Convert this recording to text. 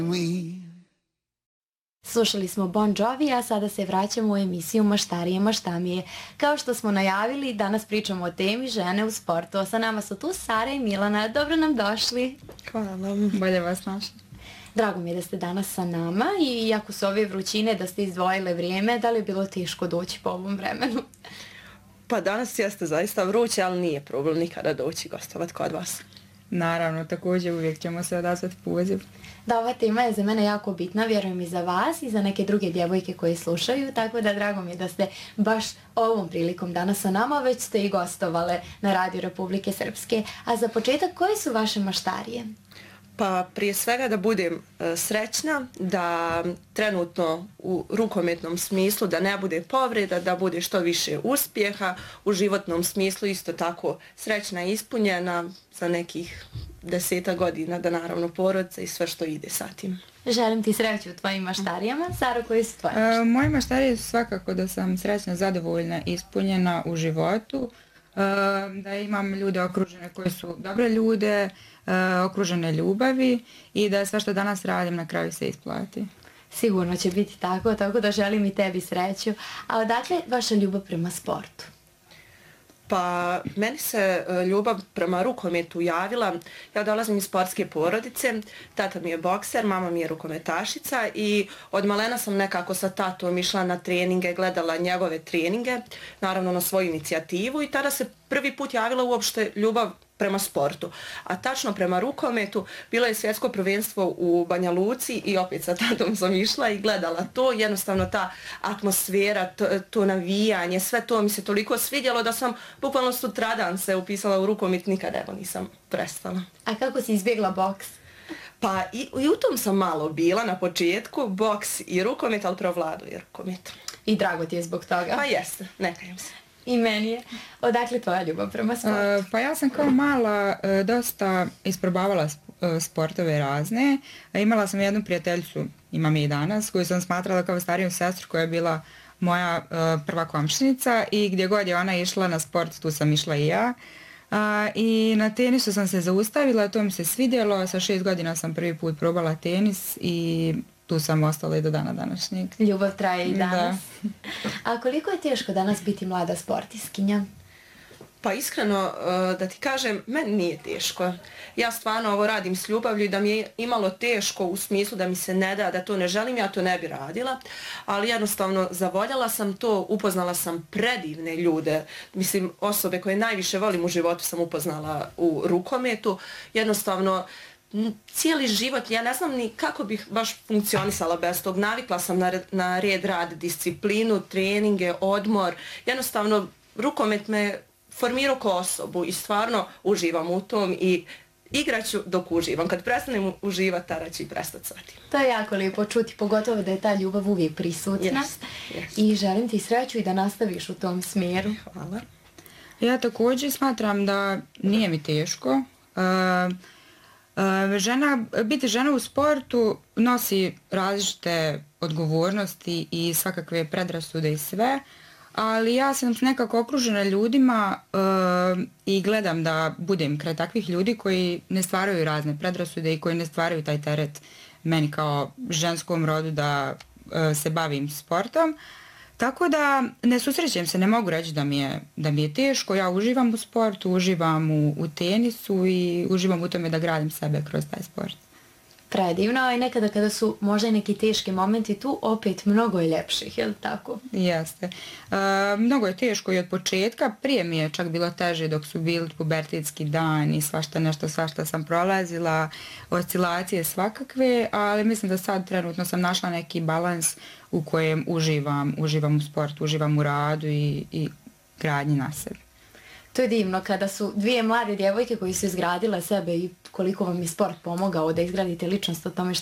Slušali smo Bon Jovi, a sada se vraćamo u emisiju Maštarije maštamije. Kao što smo najavili, danas pričamo o temi žene u sportu. A sa nama su tu Sara i Milana. Dobro nam došli. Hvala vam. Bolje vas našli. Drago mi je da ste danas sa nama i iako su ove vrućine da ste izdvojile vrijeme, da li je bilo teško doći po ovom vremenu? Pa danas jeste zaista vruće, ali nije problem nikada doći gostovati kod vas. Naravno, također uvijek ćemo se odazvati poziv. Da, ova tema je za mene jako bitna, vjerujem i za vas i za neke druge djevojke koje slušaju, tako da drago mi je da ste baš ovom prilikom danas sa nama, već ste i gostovale na Radio Republike Srpske. A za početak, koje su vaše maštarije? Pa prije svega da budem srećna, da trenutno u rukometnom smislu da ne bude povreda, da bude što više uspjeha, u životnom smislu isto tako srećna i ispunjena za nekih 10 godina, da naravno porodica i sve što ide sa tim. Želim ti sreću u tvojim maštarijama. Sara, koji su tvoje? Moje maštarije su svakako da sam srećna, zadovoljna, ispunjena u životu, da imam ljude okružene koji su dobre ljude, okružene ljubavi i da sve što danas radim na kraju se isplati. Sigurno će biti tako, tako da želim i tebi sreću. A odakle vaša ljubav prema sportu? Pa meni se ljubav prema rukometu javila, ja dolazim iz sportske porodice, tata mi je bokser, mama mi je rukometašica i od malena sam nekako sa tatom išla na treninge, gledala njegove treninge, naravno na svoju inicijativu i tada se prvi put javila uopšte ljubav prema sportu. A tačno prema rukometu bilo je svjetsko prvenstvo u Banja Luci i opet sa tatom sam išla i gledala to. Jednostavno ta atmosfera, to navijanje, sve to mi se toliko svidjelo da sam bukvalno sutradan se upisala u rukomet, nikada evo nisam prestala. A kako si izbjegla boks? Pa i u tom sam malo bila na početku, boks i rukomet, ali prevladuje rukomet. I drago ti je zbog toga? Pa jeste, ne kajem se. I meni je. Odakle tvoja ljubav prema sportu? Pa ja sam kao mala dosta isprobavala sportove razne. Imala sam jednu prijateljicu, imam je i danas, koju sam smatrala kao stariju sestru koja je bila moja prva komšinica i gdje god je ona išla na sport, tu sam išla i ja. I na tenisu sam se zaustavila, to mi se svidjelo. Sa 6 godina sam prvi put probala tenis i tu sam ostala i do dana današnjeg. Ljubav traje i danas. Da. A koliko je teško danas biti mlada sportiskinja? Pa iskreno da ti kažem, meni nije teško. Ja stvarno ovo radim s ljubavlju i da mi je imalo teško u smislu da mi se ne da to ne želim, ja to ne bi radila. Ali jednostavno zavoljala sam to, upoznala sam predivne ljude. Mislim, osobe koje najviše volim u životu sam upoznala u rukometu. Jednostavno, cijeli život, ja ne znam ni kako bih baš funkcionisala bez tog. Navikla sam na red rad, disciplinu, treninge, odmor. Jednostavno, rukomet me formirao kao osobu i stvarno uživam u tom i igraću dok uživam. Kad prestanem uživati, tada ću i prestati s tim. To je jako lijepo čuti, pogotovo da je ta ljubav uvijek prisutna. Yes. I želim ti sreću i da nastaviš u tom smjeru. Hvala. Ja također smatram da nije mi teško. Biti žena u sportu nosi različite odgovornosti i svakakve predrasude i sve, ali ja sam nekako okružena ljudima i gledam da budem kraj takvih ljudi koji ne stvaraju razne predrasude i koji ne stvaraju taj teret meni kao ženskom rodu da se bavim sportom. Tako da ne susrećem se, ne mogu reći da mi je teško, ja uživam u sportu, uživam u tenisu i uživam u tome da gradim sebe kroz taj sport. Predivno, i nekada kada su možda i neki teški momenti tu, opet mnogo je ljepših, je li tako? Jeste. Mnogo je teško i od početka, prije mi je čak bilo teže dok su bili pubertetski dan i svašta sam prolazila, oscilacije svakakve, ali mislim da sad trenutno sam našla neki balans u kojem uživam u sportu, uživam u radu i gradnji na sebi. To je divno kada su dvije mlade djevojke koji su izgradile sebe i koliko vam je sport pomogao da izgradite ličnost, o tome što